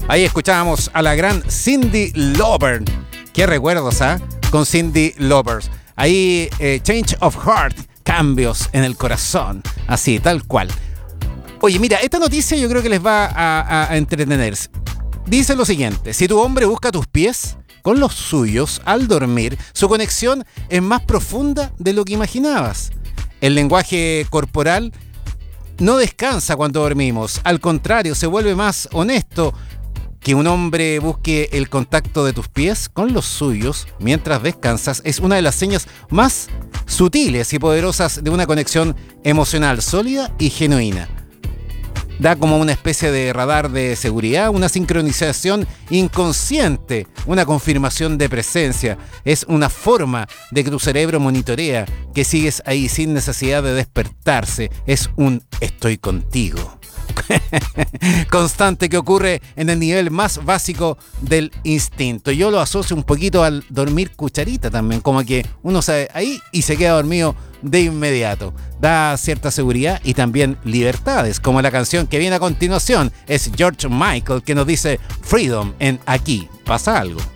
Ahí escuchábamos a la gran Cyndi Lauper. Qué recuerdos, ¿ah? Con Cyndi Lauper. Ahí, Change of Heart, cambios en el corazón. Así, tal cual. Oye, mira, esta noticia yo creo que les va a entretener. Dice lo siguiente: si tu hombre busca tus pies con los suyos al dormir, su conexión es más profunda de lo que imaginabas. El lenguaje corporal no descansa cuando dormimos. Al contrario, se vuelve más honesto. Que un hombre busque el contacto de tus pies con los suyos mientras descansas es una de las señas más sutiles y poderosas de una conexión emocional sólida y genuina. Da como una especie de radar de seguridad, una sincronización inconsciente, una confirmación de presencia. Es una forma de que tu cerebro monitorea que sigues ahí sin necesidad de despertarse. Es un estoy contigo constante que ocurre en el nivel más básico del instinto. Yo lo asocio un poquito al dormir cucharita también, como que uno sabe ahí y se queda dormido de inmediato. Da cierta seguridad y también libertades, como la canción que viene a continuación. Es George Michael que nos dice Freedom en Aquí pasa algo.